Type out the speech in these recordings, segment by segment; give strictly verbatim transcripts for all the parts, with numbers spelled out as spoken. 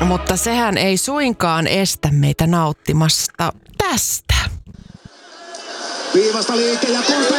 Mutta sehän ei suinkaan estä meitä nauttimasta tästä. Viivasta liike ja kulta.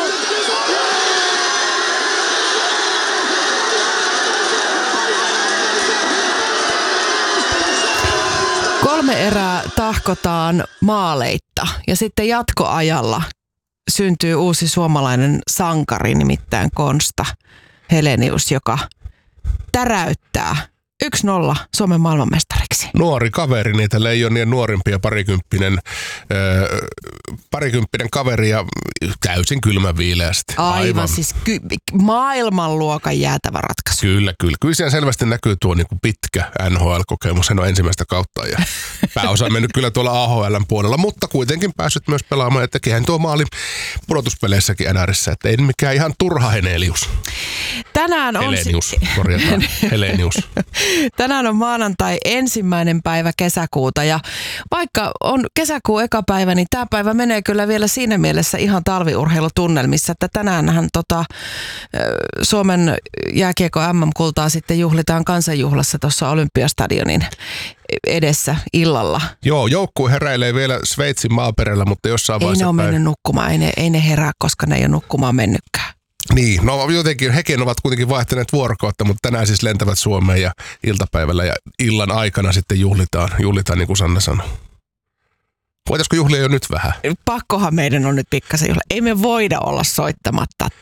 Kolme erää tahkotaan maaleitta ja sitten jatkoajalla syntyy uusi suomalainen sankari, nimittäin Konsta Helenius, joka täräyttää yksi nolla Suomen maailmanmestariksi. Nuori kaveri, niitä Leijonien nuorimpia parikymppinen, öö, parikymppinen kaveri ja täysin kylmäviileästi. Aivan, Aivan. siis ky- maailmanluokan jäätävä ratkaisu. Kyllä, kyllä. Kyllä siellä selvästi näkyy tuo niin kuin pitkä N H L-kokemus. Hän on ensimmäistä kautta ja pääosa on mennyt kyllä tuolla A H L:n puolella, mutta kuitenkin päässyt myös pelaamaan ja tekihän tuo maali pudotuspeleissäkin N R:ssä, että ei mikään ihan turha Henelius. Tänään on... Helenius, korjataan. Helenius. Tänään on maanantai ensimmäinen päivä kesäkuuta ja vaikka on kesäkuun eka päivä, niin tämä päivä menee kyllä vielä siinä mielessä ihan talviurheilutunnelmissa, että tänäänhän tota, Suomen jääkiekko M M-kultaa sitten juhlitaan kansanjuhlassa tuossa Olympiastadionin edessä illalla. Joo, joukkue heräilee vielä Sveitsin maaperällä, mutta jossain ei vaiheessa... Ei ne ole mennyt nukkumaan, ei ne, ei ne herää, koska ne ei ole nukkumaan mennytkään. Niin, no jotenkin hekin ovat kuitenkin vaihtaneet vuorokautta, mutta tänään siis lentävät Suomeen ja iltapäivällä ja illan aikana sitten juhlitaan, juhlitaan niin kuin Sanna sanoi. Voitaisiko juhlia jo nyt vähän? Pakkohan meidän on nyt pikkasen juhlia. Ei me voida olla soittamatta